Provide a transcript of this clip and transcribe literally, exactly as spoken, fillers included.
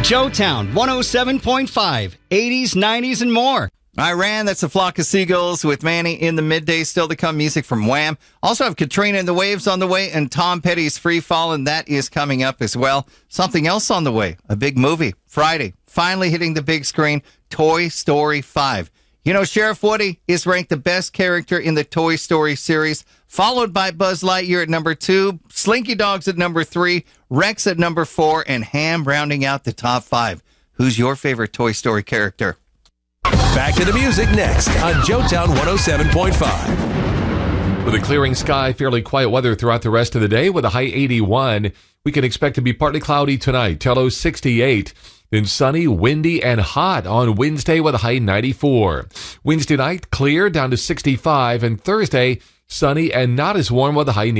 Joetown one oh seven point five, eighties, nineties, and more. Iran, that's a flock of seagulls with Manny in the midday. Still to come, music from Wham. Also have Katrina and the Waves on the way, and Tom Petty's Free Fallin', that is coming up as well. Something else on the way, a big movie, Friday, finally hitting the big screen, Toy Story five. You know, Sheriff Woody is ranked the best character in the Toy Story series, followed by Buzz Lightyear at number two, Slinky Dogs at number three, Rex at number four, and Ham rounding out the top five. Who's your favorite Toy Story character? Back to the music next on Joetown one oh seven point five. With a clearing sky, fairly quiet weather throughout the rest of the day with a high eighty-one. We can expect to be partly cloudy tonight, till low sixty-eight. Then sunny, windy, and hot on Wednesday with a high ninety-four. Wednesday night, clear down to sixty-five. And Thursday, sunny and not as warm with a high